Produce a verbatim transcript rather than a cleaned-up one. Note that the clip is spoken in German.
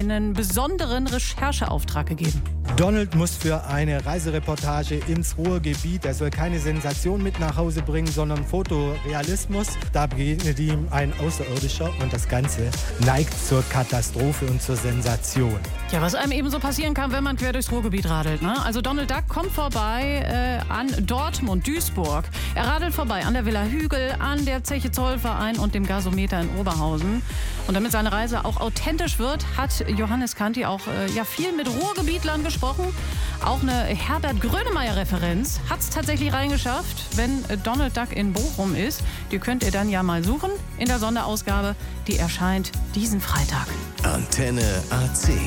einen besonderen Rechercheauftrag gegeben. Donald muss für eine Reisereportage ins Ruhrgebiet, er soll keine Sensation mit nach Hause bringen, sondern Fotorealismus. Da begegnet ihm ein Außerirdischer und das Ganze neigt zur Katastrophe und zur Sensation. Ja, was einem eben so passieren kann, wenn man quer durchs Ruhrgebiet radelt, ne? Also Donald Duck kommt vorbei äh, an Dortmund, Duisburg. Er radelt vorbei an der Villa Hügel, an der Zeche Zollverein und dem Gasometer in Oberhausen. Und damit seine Reise auch authentisch wird, hat Johannes Kanti auch äh, ja, viel mit Ruhrgebietlern gesprochen. Auch eine Herbert Grönemeyer-Referenz hat es tatsächlich reingeschafft, wenn Donald Duck in Bochum ist. Die könnt ihr dann ja mal suchen in der Sonderausgabe. Die erscheint diesen Freitag. Antenne A C.